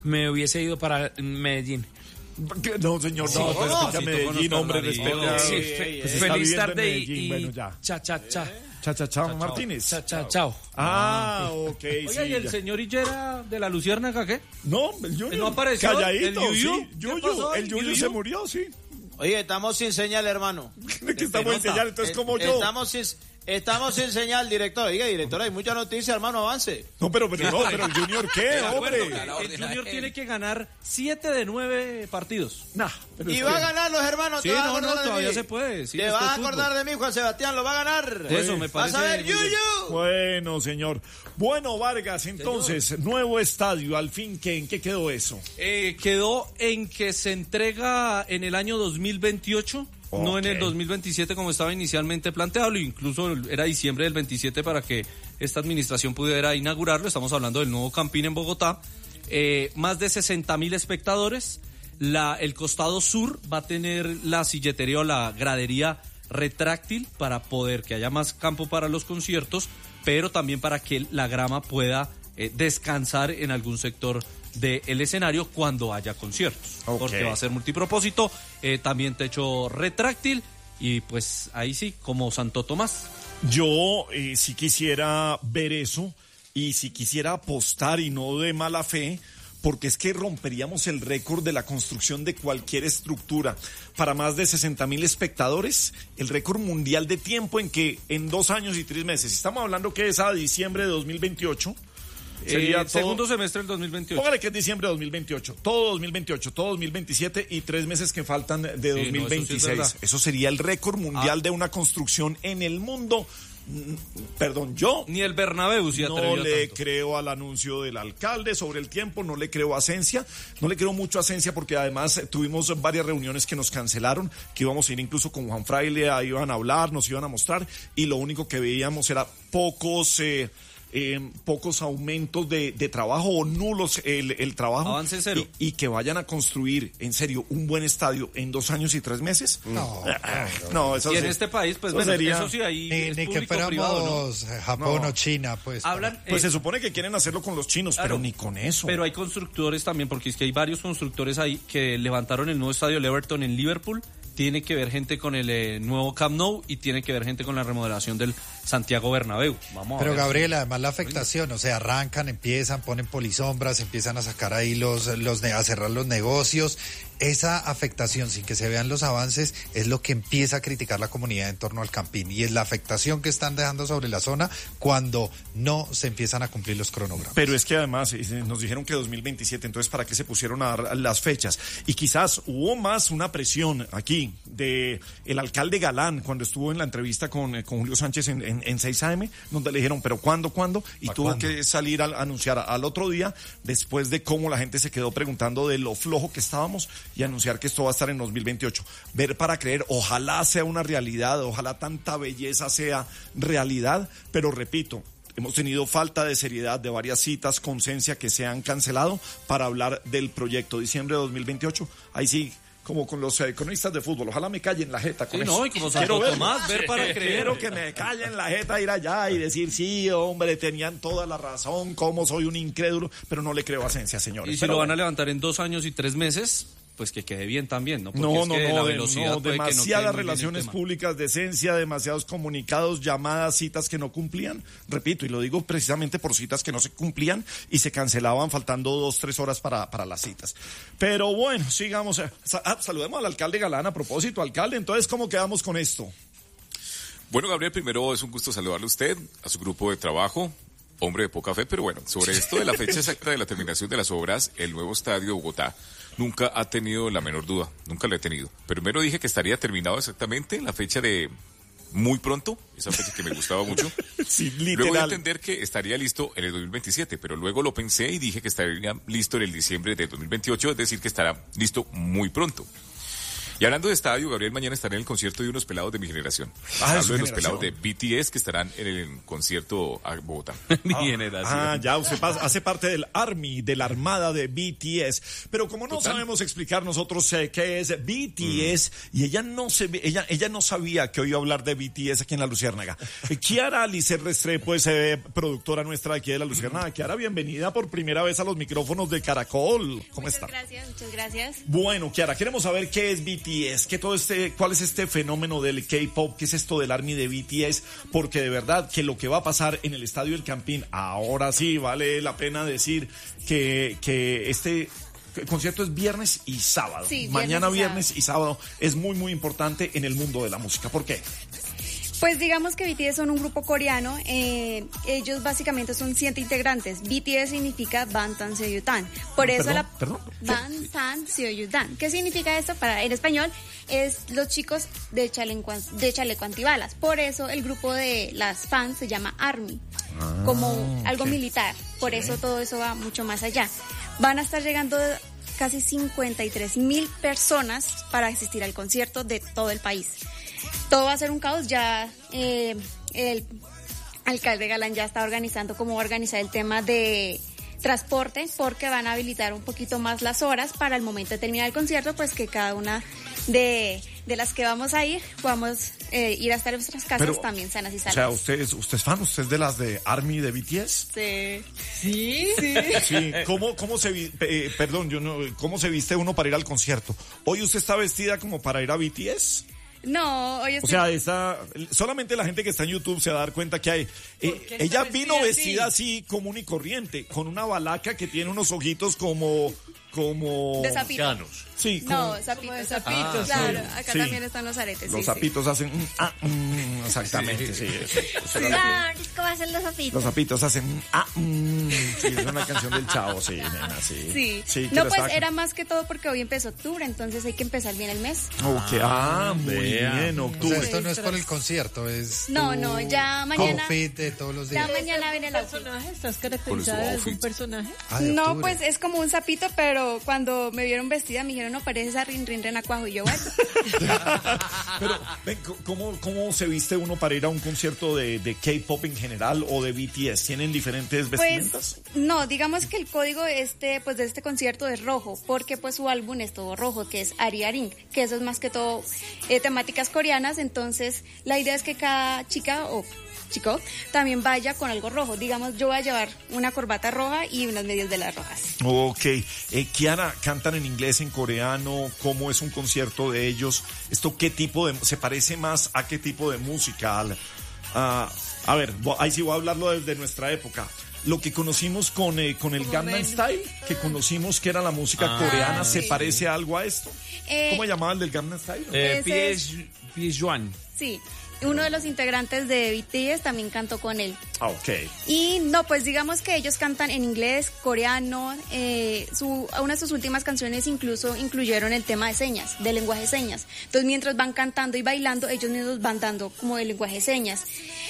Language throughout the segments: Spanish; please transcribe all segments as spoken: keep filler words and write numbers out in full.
me hubiese ido para Medellín. No, señor, Sí, no, ¿cómo? respeta Sí, Medellín, hombre, respeta. Sí, Sí, fe- pues está feliz viviendo en tarde y, Medellín, y bueno, ya. cha, cha, cha. Cha, cha, chao, Martínez. Cha, cha, chao. Ah, ok, Oiga, sí. ¿y el ya. señor Hillera de la Luciérnaga qué? No, el Junior. ¿No apareció? Calladito, ¿El Yuyu? sí. ¿Qué Yuyu, pasó? el Yuyu ¿Yuyu? se murió, sí. Oye, estamos sin señal, hermano. Que estamos en señal, entonces como yo. Estamos sin, estamos sin señal, director. Oiga, director, hay mucha noticia, hermano, avance. No, pero, pero no, pero el Junior, ¿qué, hombre? El Junior tiene que ganar siete de nueve partidos. Nah, pero Y es va que- a ganar los hermanos. Sí, te vas a no, no, acordar de todavía mí. se puede. Sí, te esto vas a es fútbol. acordar de mí, Juan Sebastián, lo va a ganar. Eso me Vas parece. a ver, muy bien. Yuyu. Bueno, señor. Bueno, Vargas, entonces, nuevo estadio, al fin, ¿qué, ¿en qué quedó eso? Eh, quedó en que se entrega en el año dos mil veintiocho, no en el Ok. dos mil veintisiete como estaba inicialmente planteado, incluso era diciembre del veintisiete para que esta administración pudiera inaugurarlo. Estamos hablando del nuevo Campín en Bogotá. Eh, más de sesenta mil espectadores. La, el costado sur va a tener la silletería o la gradería retráctil para poder que haya más campo para los conciertos, pero también para que la grama pueda eh, descansar en algún sector del escenario cuando haya conciertos, Ok. porque va a ser multipropósito, eh, también techo retráctil y pues ahí sí, como Santo Tomás. Yo eh, sí quisiera ver eso y si quisiera apostar y no de mala fe, porque es que romperíamos el récord de la construcción de cualquier estructura para más de sesenta mil espectadores, el récord mundial de tiempo en que en dos años y tres meses, estamos hablando que es a diciembre de dos mil veintiocho, sería Eh, todo, segundo semestre del dos mil veintiocho. póngale que es diciembre de dos mil veintiocho, todo dos mil veintiocho, todo dos mil veintisiete y tres meses que faltan de no, dos mil veintiséis. eso sí es verdad. Eso sería el récord mundial Ah. de una construcción en el mundo. Mm, Perdón, yo Ni el Bernabéu se no atrevió le tanto. creo al anuncio del alcalde sobre el tiempo, no le creo a Asencia, no le creo mucho a Asencia porque además eh, tuvimos varias reuniones que nos cancelaron, que íbamos a ir incluso con Juan Fraile, ahí iban a hablar, nos iban a mostrar y lo único que veíamos era pocos... Eh, eh, pocos aumentos de, de trabajo o nulos el, el trabajo. Avance cero. Y, y que vayan a construir, en serio, un buen estadio en dos años y tres meses. No, Ah, no, eso Y en sí. este país, pues Eso bueno, sería- eso sí, ahí Ni, es ni que público-privado, ¿no? fuéramos Japón No. o China, pues. Hablan, Pues eh, se supone que quieren hacerlo con los chinos, Claro. pero ni con eso. Pero hay constructores también, porque es que hay varios constructores ahí que levantaron el nuevo estadio del Everton en Liverpool. Tiene que ver gente con el eh, nuevo Camp Nou y tiene que ver gente con la remodelación del Santiago Bernabéu. Vamos a Pero ver. Gabriel, además la afectación, o sea, arrancan, empiezan, ponen polisombras, empiezan a sacar ahí los, los ne- a cerrar los negocios. Esa afectación, sin que se vean los avances, es lo que empieza a criticar la comunidad en torno al Campín. Y es la afectación que están dejando sobre la zona cuando no se empiezan a cumplir los cronogramas. Pero es que además eh, nos dijeron que dos mil veintisiete, entonces ¿para qué se pusieron a dar las fechas? Y quizás hubo más una presión aquí de el alcalde Galán cuando estuvo en la entrevista con, eh, con Julio Sánchez en, en, en seis A M, donde le dijeron, ¿pero cuándo, cuándo? Y ¿Pa' tuvo cuándo? que salir a anunciar al otro día, después de cómo la gente se quedó preguntando de lo flojo que estábamos, y anunciar que esto va a estar en dos mil veintiocho. Ver para creer, ojalá sea una realidad, ojalá tanta belleza sea realidad, pero repito, hemos tenido falta de seriedad de varias citas con Cencia que se han cancelado para hablar del proyecto diciembre de dos mil veintiocho. Ahí sí, como con los eh, cronistas de fútbol, ojalá me callen la jeta con Sí, eso. no, y como Quiero Santo verlo. Tomás, ver para creer. Quiero que me callen la jeta, ir allá y decir, sí, hombre, tenían toda la razón, cómo soy un incrédulo, pero no le creo a Cencia, señores. Y si Pero lo van a bueno. levantar en dos años y tres meses, pues que quede bien también, ¿no? Porque No, es no, que no, la de- velocidad no, puede que no quede demasiadas muy bien el relaciones tema. públicas de Cencia, demasiados comunicados, llamadas, citas que no cumplían, repito, y lo digo precisamente por citas que no se cumplían y se cancelaban faltando dos, tres horas para, para las citas. Pero bueno, sigamos, eh, sa- ah, saludemos al alcalde Galán a propósito, alcalde, entonces, ¿cómo quedamos con esto? Bueno, Gabriel, primero es un gusto saludarle a usted, a su grupo de trabajo, hombre de poca fe, pero bueno, sobre esto de la fecha exacta de la terminación de las obras, el nuevo estadio de Bogotá nunca ha tenido la menor duda, nunca lo he tenido. Primero dije que estaría terminado exactamente en la fecha de muy pronto, esa fecha que me gustaba mucho. Sí, Luego de literal. entender que estaría listo en el dos mil veintisiete, pero luego lo pensé y dije que estaría listo en el diciembre de dos mil veintiocho, es decir, que estará listo muy pronto. Y hablando de estadio, Gabriel, mañana estaré en el concierto de unos pelados de mi generación. Ah, Hablo ¿su de los generación? pelados de B T S que estarán en el concierto a Bogotá. Mi generación. Ah, ya, usted pas- hace parte del Army, de la armada de B T S. Pero como no Total. sabemos explicar nosotros eh, qué es B T S, y ella no se ve- ella, ella no sabía que hoy iba a hablar de B T S aquí en La Luciérnaga. Eh, Kiara Alice Restrepo es eh, productora nuestra aquí de La Luciérnaga. Kiara, bienvenida por primera vez a los micrófonos de Caracol. ¿Cómo Muchas está? gracias, muchas gracias. Bueno, Kiara, queremos saber qué es B T S, qué todo este, cuál es este fenómeno del K-pop, qué es esto del Army de B T S, porque de verdad que lo que va a pasar en el Estadio El Campín, ahora sí vale la pena decir que, que este concierto es viernes y sábado. Sí, viernes Mañana y viernes y sábado es muy muy importante en el mundo de la música. ¿Por qué? Pues digamos que B T S son un grupo coreano, eh, ellos básicamente son siete integrantes. B T S significa Bangtan Seoyudan. Por eso Perdón, la perdón. Bangtan Seoyudan. ¿Qué significa esto? Para en español es los chicos de chaleco, de chaleco antibalas. Por eso el grupo de las fans se llama Army, como algo ok. militar. Por eso todo eso va mucho más allá. Van a estar llegando casi cincuenta y tres mil personas para asistir al concierto de todo el país. Todo va a ser un caos, ya eh, el alcalde Galán ya está organizando cómo va a organizar el tema de transporte, porque van a habilitar un poquito más las horas para el momento de terminar el concierto, pues que cada una de, de las que vamos a ir, podamos eh, ir hasta nuestras casas Pero, también sanas y O salvas. sea, ¿usted es, usted es fan? ¿Usted es de las de Army de B T S? Sí. Sí, sí. Sí, ¿cómo, cómo se vi- eh, perdón, yo no, cómo se viste uno para ir al concierto? ¿Hoy usted está vestida como para ir a B T S? No, hoy O estoy... sea, está, solamente la gente que está en YouTube se va a dar cuenta que hay. eh, qué está ella vestida vino así? vestida así común y corriente, con una balaca que tiene unos ojitos como, como. de zapito. Sí, No, como zapitos. de zapitos, claro, sí. acá Sí. también están los aretes. los sí, zapitos hacen. mm, ah, mm, exactamente, sí. eso, eso era lo que- Claro, es como hacen los zapitos. los zapitos hacen. mm, ah, mm, sí, es una canción del Chavo, sí, nena, sí. Sí. que No, lo pues estaba- era más que todo porque hoy empezó octubre, entonces hay que empezar bien el mes. Ok, ah, muy bien, O octubre. sea, esto no es por el concierto, es No, tu no, ya mañana- outfit de todos los Ya días. mañana viene el outfit. ¿Personaje? ¿Estás Por caracterizada su de algún outfit. personaje? Ah, de No, octubre. pues es como un sapito, pero cuando me vieron vestida me dijeron, no, pareces a Rin Rin Renacuajo. Y yo, bueno, Pero, ven, ¿cómo, ¿cómo se viste uno para ir a un concierto de, de K-pop en general o de B T S? ¿Tienen diferentes vestimentas? pues no, digamos que el código este, pues de este concierto es rojo, porque pues su álbum es todo rojo, que es Ariaring, que eso es más que todo eh, temáticas coreanas. Entonces la idea es que cada chica o chico también vaya con algo rojo. Digamos, yo voy a llevar una corbata roja y unas medias de las rojas. Ok. Eh, Kiara, ¿cantan en inglés, en coreano? ¿Cómo es un concierto de ellos? ¿Esto qué tipo de... se parece más a qué tipo de música? Al- a, a ver, vo- ahí sí voy a hablarlo desde nuestra época. Lo que conocimos con, eh, con el Como Gangnam men- Style, que conocimos que era la música coreana, ¿se sí. parece algo a esto? Eh, ¿Cómo llamaba el del Gangnam Style? Eh, Ese P es- S P S Juan. Sí, uno de los integrantes de B T S también cantó con él. Ah, ok. Y no, pues digamos que ellos cantan en inglés, coreano, eh, su, una de sus últimas canciones incluso incluyeron el tema de señas, de lenguaje de señas. Entonces mientras van cantando y bailando, ellos mismos van dando como el lenguaje de señas.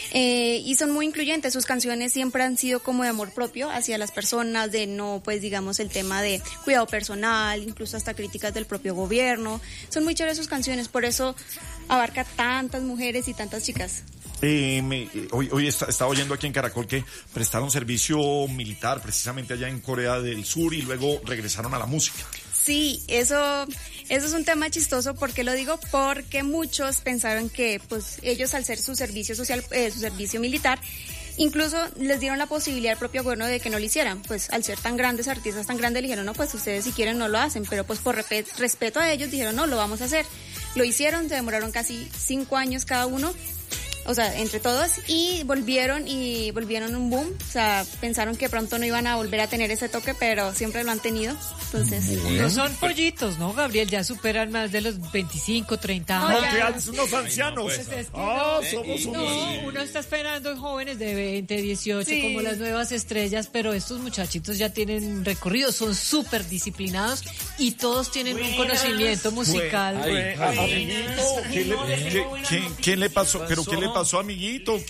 Eh, y son muy incluyentes, sus canciones siempre han sido como de amor propio hacia las personas, de no, pues digamos el tema de cuidado personal, incluso hasta críticas del propio gobierno. Son muy chéveres sus canciones, por eso abarca tantas mujeres y tantas chicas. Eh, me- eh, hoy hoy está- estaba oyendo aquí en Caracol que prestaron servicio militar precisamente allá en Corea del Sur y luego regresaron a la música. Sí, eso, eso es un tema chistoso. ¿Por qué lo digo? Porque muchos pensaron que pues ellos al ser su servicio social, eh, su servicio militar, incluso les dieron la posibilidad al propio gobierno de que no lo hicieran. Pues al ser tan grandes, artistas tan grandes, le dijeron, no, pues ustedes si quieren no lo hacen, pero pues por repe- respeto a ellos dijeron, no, lo vamos a hacer. Lo hicieron, se demoraron casi cinco años cada uno. O sea, entre todos, y volvieron y volvieron un boom. O sea, pensaron que pronto no iban a volver a tener ese toque, pero siempre lo han tenido. Entonces, No son pollitos, ¿no, Gabriel? Ya superan más de los veinticinco, treinta años. ya. Porque unos ancianos. Pues es que Ah, no, somos unos. no, uno está esperando jóvenes de veinte, dieciocho, Sí. como las nuevas estrellas, pero estos muchachitos ya tienen recorrido, son súper disciplinados y todos tienen un conocimiento musical. Fue- amiguito, ¿qué le, qué- qué- qué le pasó? ¿Pero qué le pasó, amiguito? ¿Qué?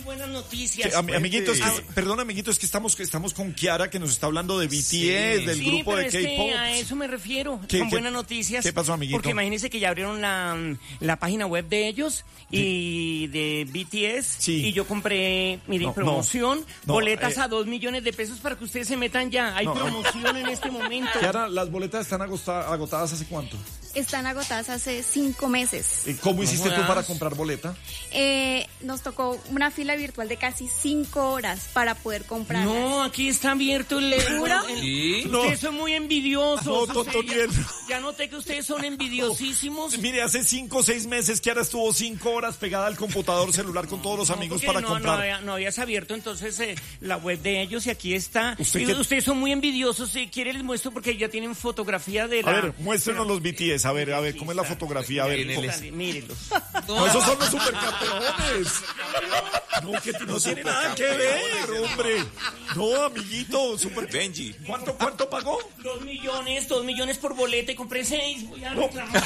buenas noticias. Am- amiguito, es que, perdón, amiguito, es que estamos, estamos con Kiara, que nos está hablando de B T S, sí, del sí, grupo de pero es que K-pop. a eso me refiero, ¿Qué, con qué, buenas noticias. ¿Qué pasó, amiguito? Porque imagínense que ya abrieron la, la página web de ellos y de B T S. Sí. Y yo compré, mire, No, promoción, no, no, boletas eh, a dos millones de pesos para que ustedes se metan ya. Hay No, promoción en este momento. Kiara, ¿las boletas están agosta- agotadas hace cuánto? Están agotadas hace cinco meses. ¿Y ¿Cómo hiciste No tú jodas. para comprar boleta? Eh, nos tocó una fila virtual de casi cinco horas para poder comprarlas. No, aquí está abierto el... ¿Seguro? el- Sí. No. Ustedes son muy envidiosos. No, ustedes Totoniel. ya, ya noté que ustedes son envidiosísimos. Mire, hace cinco o seis meses Kiara estuvo cinco horas pegada al computador celular con todos los No, amigos porque para no, comprar. No, había- no habías abierto entonces eh, la web de ellos y aquí está. ¿Usted Y qué- Ustedes son muy envidiosos. Si quiere les muestro porque ya tienen fotografía de la... A ver, muéstrenos los B T S, a ver, a ver, ¿cómo es la fotografía? A ver, En el- Dale, mírenlos. no, esos son los supercampeones. No, que no tiene nada que ver, hombre. No, amiguito, super... Benji. ¿Cuánto, cuánto pagó? Dos millones, dos millones por boleta y compré seis. Voy a reclamar.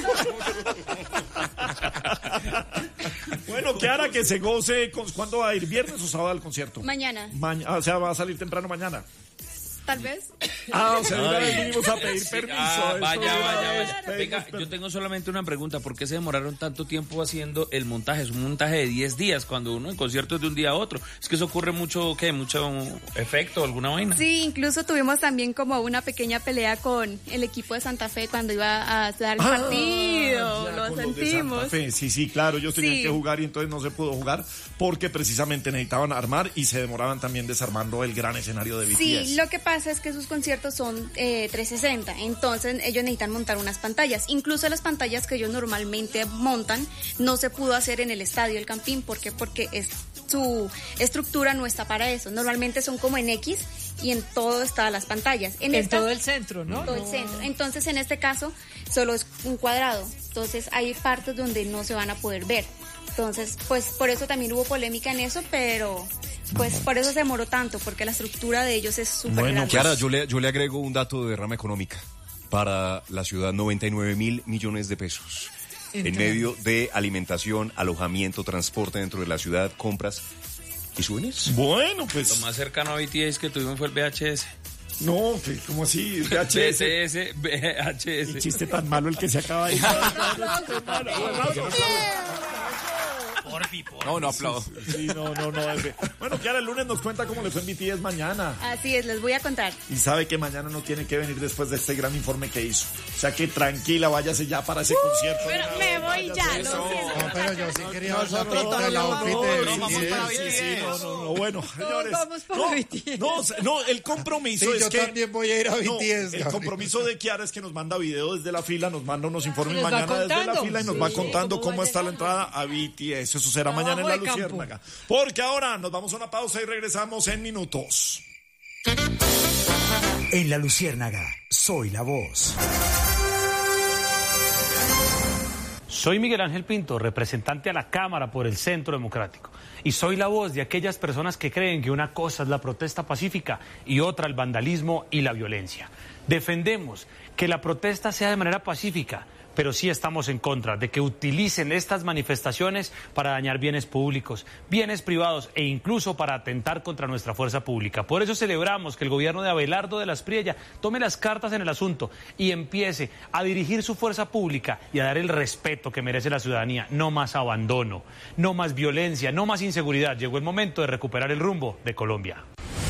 Bueno, Kiara, que se goce. Con, ¿cuándo va a ir? ¿Viernes o sábado al concierto? Mañana, Maña- ah, o sea, va a salir temprano mañana. tal vez. Ah, o sea, de una vez vinimos a pedir permiso. Ah, eso vaya, de una vaya, vez vaya. pedimos Venga, permiso. yo tengo solamente una pregunta. ¿Por qué se demoraron tanto tiempo haciendo el montaje? Es un montaje de diez días cuando uno en concierto es de un día a otro. Es que eso ocurre mucho, ¿qué? Mucho efecto, alguna vaina. Sí, incluso tuvimos también como una pequeña pelea con el equipo de Santa Fe cuando iba a dar el Ah, partido. ya, Lo con los de sentimos. Santa Fe. Sí, sí, claro, ellos tenían Sí. que jugar y entonces no se pudo jugar porque precisamente necesitaban armar y se demoraban también desarmando el gran escenario de B T S. Sí, lo que pasa es que sus conciertos son eh, trescientos sesenta, entonces ellos necesitan montar unas pantallas. Incluso las pantallas que ellos normalmente montan no se pudo hacer en el estadio El Campín. ¿Por qué? Porque es, su estructura no está para eso. Normalmente son como en X y en todo están las pantallas. En, En esta- todo el centro, ¿no? todo el No. centro. Entonces, en este caso, solo es un cuadrado. Entonces, hay partes donde no se van a poder ver. Entonces, pues por eso también hubo polémica en eso, pero pues por eso se demoró tanto, porque la estructura de ellos es súper Bueno, grande. Kiara, yo le, yo le agrego un dato de derrama económica para la ciudad, noventa y nueve mil millones de pesos. En Entonces. medio de alimentación, alojamiento, transporte dentro de la ciudad, compras y souvenirs. Bueno, Lo pues más cercano a B T S que tuvimos fue el V H S. no, que como así, V H B S. T S, V H Qué S. chiste tan malo el que se acaba de ir. No, no aplaudo. Sí, no, no, no. es que- Bueno, Kiara, el lunes nos cuenta cómo le fue en B T S mañana. Así es, les voy a contar. Y sabe que mañana no tiene que venir después de este gran informe que hizo. O sea que tranquila, váyase ya para ese concierto. Pero me voy ya, lo No, siento. pero yo sí quería ver la Nosotros foto del también, outfit no, de no, B vamos T S. para Sí, sí, no, no, no. Bueno, señores. vamos para no, B T S. no, no, el compromiso Sí, es yo que. también voy a ir a No, B T S. el Gabriel. compromiso de Kiara es que nos manda video desde la fila, nos manda unos informes Nos va mañana desde la contando. fila y nos Sí, va sí, contando cómo cómo va está la llegando. entrada a B T S. Eso será Trabajo mañana en la de campo. Luciérnaga. Porque ahora nos vamos a una pausa y regresamos en minutos. En la Luciérnaga, soy la voz. Soy Miguel Ángel Pinto, representante a la Cámara por el Centro Democrático. Y soy la voz de aquellas personas que creen que una cosa es la protesta pacífica y otra el vandalismo y la violencia. Defendemos que la protesta sea de manera pacífica, pero sí estamos en contra de que utilicen estas manifestaciones para dañar bienes públicos, bienes privados e incluso para atentar contra nuestra fuerza pública. Por eso celebramos que el gobierno de Abelardo de la Espriella tome las cartas en el asunto y empiece a dirigir su fuerza pública y a dar el respeto que merece la ciudadanía. No más abandono, no más violencia, no más inseguridad. Llegó el momento de recuperar el rumbo de Colombia.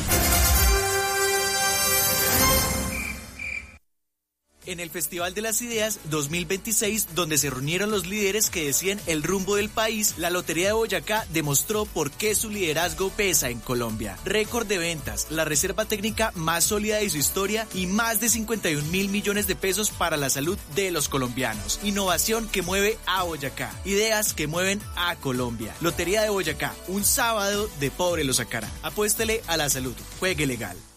En el Festival de las Ideas dos mil veintiséis, donde se reunieron los líderes que decían el rumbo del país, la Lotería de Boyacá demostró por qué su liderazgo pesa en Colombia. Récord de ventas, la reserva técnica más sólida de su historia y más de cincuenta y un mil millones de pesos para la salud de los colombianos. Innovación que mueve a Boyacá. Ideas que mueven a Colombia. Lotería de Boyacá, un sábado de pobre lo sacará. Apuéstele a la salud. Juegue legal.